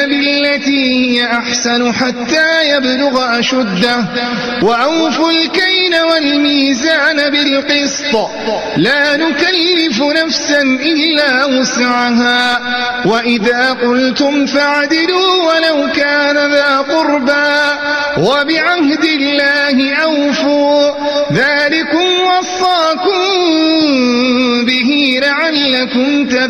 بالتي هي أحسن حتى يبلغ أشده وأوفوا الكيل والميزان بالقسط لا نكلف نفسا إلا وسعها وإذا قلتم فاعدلوا ولو كان ذا قربى وبعهد الله أوفوا ذلكم وصاكم به لعلكم تتقون